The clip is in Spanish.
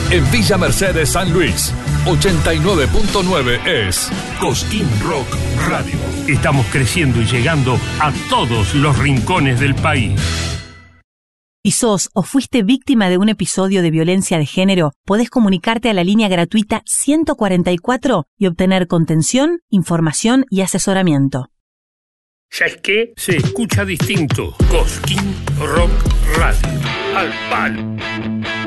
En Villa Mercedes, San Luis, 89.9 es Cosquín Rock Radio. Estamos creciendo y llegando a todos los rincones del país. Si sos o fuiste víctima de un episodio de violencia de género, podés comunicarte a la línea gratuita 144 y obtener contención, información y asesoramiento. ¿Sabes qué? Se escucha distinto. Cosquín Rock Radio. Al palo.